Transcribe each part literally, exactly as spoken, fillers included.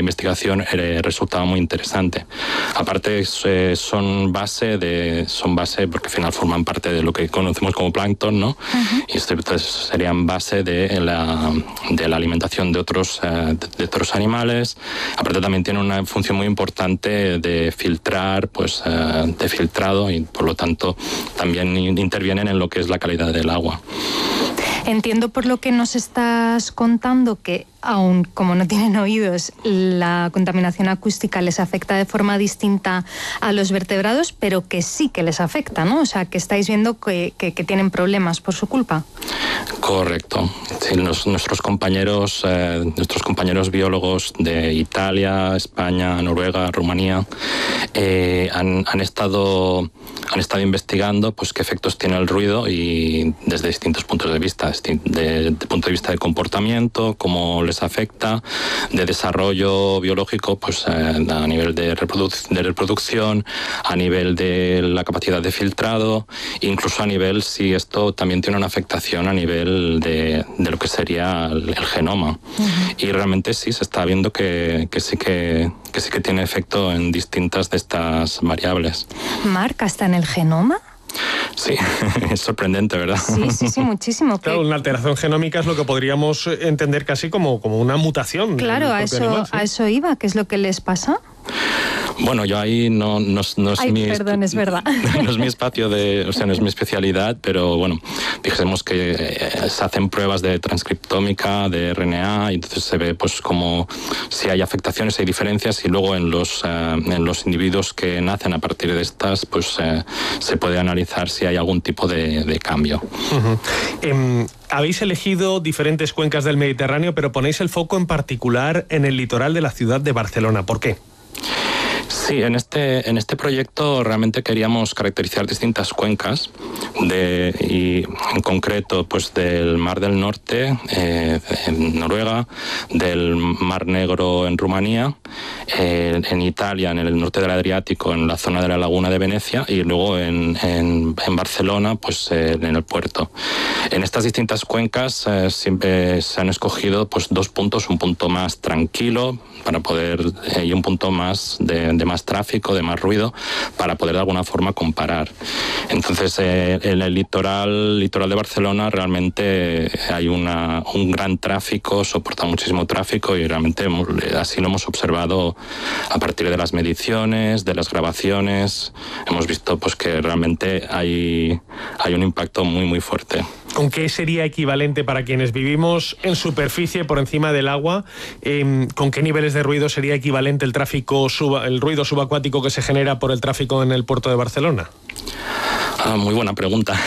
investigación eh, resultaba muy interesante. Aparte eh, son base de son base porque al final forman parte de lo que conocemos como plancton, ¿no? Uh-huh. Y esto, entonces serían base de la de la alimentación de otros eh, de otros animales. Aparte también tienen una función muy importante de filtrar, pues eh, de filtrado, y por lo tanto también intervienen en lo que es la calidad del agua. Entiendo por lo que nos estás contando que, aun como no tienen oídos, la contaminación acústica les afecta de forma distinta a los vertebrados, pero que sí que les afecta, ¿no? O sea, que estáis viendo que, que, que tienen problemas por su culpa. Correcto. Sí, los, nuestros compañeros, eh, nuestros compañeros biólogos de Italia, España, Noruega, Rumanía, eh, han, han estado han estado investigando, pues, qué efectos tiene el ruido, y desde distintos puntos de vista, de, de punto de vista de comportamiento, cómo les afecta, de desarrollo biológico, pues eh, a nivel de, reproduc- de reproducción, a nivel de la capacidad de filtrado, incluso a nivel si esto también tiene una afectación a nivel de, de lo que sería el, el genoma. Uh-huh. Y realmente sí, se está viendo que, que sí que, que sí que tiene efecto en distintas de estas variables. ¿Marca está en el genoma? Sí, es sorprendente, ¿verdad? Sí, sí, sí, muchísimo. Claro, una alteración genómica es lo que podríamos entender casi como, como una mutación. Claro, a eso, animal, ¿sí? a eso iba. ¿Qué es lo que les pasa? Bueno, yo ahí no, no, no es Ay, mi... perdón, es verdad. No es mi espacio, de, o sea, no es mi especialidad, pero bueno, dijésemos que eh, se hacen pruebas de transcriptómica, de R N A, y entonces se ve pues como si hay afectaciones, hay diferencias, y luego en los, eh, en los individuos que nacen a partir de estas, pues eh, se puede analizar si hay algún tipo de, de cambio. Uh-huh. Eh, habéis elegido diferentes cuencas del Mediterráneo, pero ponéis el foco en particular en el litoral de la ciudad de Barcelona. ¿Por qué? Sí, en este, en este proyecto realmente queríamos caracterizar distintas cuencas de, y en concreto pues del Mar del Norte eh, en Noruega, del Mar Negro en Rumanía, eh, en Italia, en el norte del Adriático, en la zona de la Laguna de Venecia, y luego en, en, en Barcelona, pues eh, en el puerto. En estas distintas cuencas eh, siempre se han escogido pues dos puntos, un punto más tranquilo para poder eh, y un punto más de, de más tráfico, de más ruido, para poder de alguna forma comparar. Entonces, eh, en el litoral, litoral de Barcelona realmente hay una, un gran tráfico, soporta muchísimo tráfico, y realmente hemos, así lo hemos observado a partir de las mediciones, de las grabaciones. Hemos visto pues que realmente hay, hay un impacto muy, muy fuerte. ¿Con qué sería equivalente para quienes vivimos en superficie por encima del agua? Eh, ¿Con qué niveles de ruido sería equivalente el tráfico suba, el ruido subacuático que se genera por el tráfico en el puerto de Barcelona? Ah, muy buena pregunta.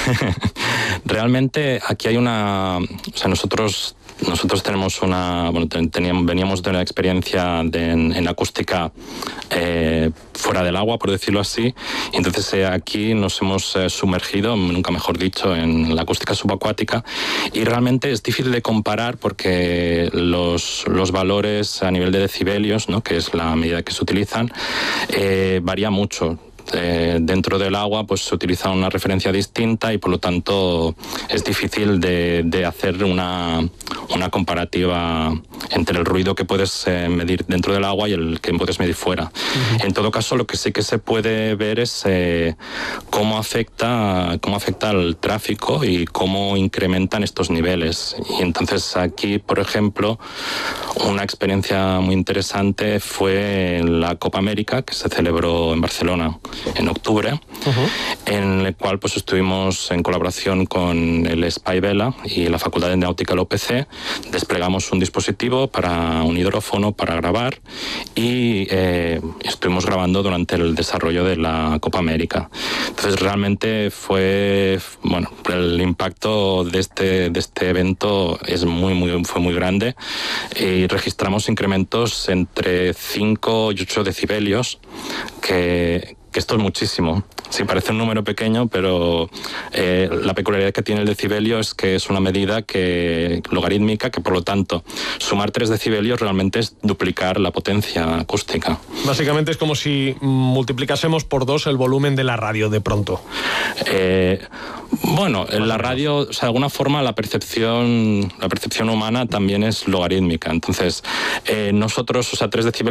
Realmente aquí hay una... O sea, nosotros... Nosotros tenemos una, bueno, teníamos, veníamos de una experiencia de, en, en acústica eh, fuera del agua, por decirlo así, y entonces eh, aquí nos hemos eh, sumergido, nunca mejor dicho, en la acústica subacuática, y realmente es difícil de comparar porque los, los valores a nivel de decibelios, ¿no?, que es la medida que se utilizan, eh, varía mucho. Eh, dentro del agua pues se utiliza una referencia distinta, y por lo tanto es difícil de, de hacer una, una comparativa entre el ruido que puedes eh, medir dentro del agua y el que puedes medir fuera. Uh-huh. En todo caso, lo que sí que se puede ver es eh, cómo afecta cómo afecta el tráfico y cómo incrementan estos niveles. Y entonces aquí, por ejemplo, una experiencia muy interesante fue la Copa América, que se celebró en Barcelona en octubre, uh-huh. en el cual pues estuvimos en colaboración con el Espai Vela y la Facultad de Náutica de la U P C. Desplegamos un dispositivo para un hidrófono para grabar, y eh, estuvimos grabando durante el desarrollo de la Copa América. Entonces realmente fue, bueno, el impacto de este, de este evento es muy, muy, fue muy grande, y registramos incrementos entre cinco y ocho decibelios, que que esto es muchísimo. Sí, parece un número pequeño, pero eh, la peculiaridad que tiene el decibelio es que es una medida que logarítmica, que por lo tanto sumar tres decibelios realmente es duplicar la potencia acústica. Básicamente es como si multiplicásemos por dos el volumen de la radio de pronto. Eh, bueno, en la radio, o sea, de alguna forma la percepción, la percepción humana también es logarítmica. Entonces, eh, nosotros, o sea, tres decibelios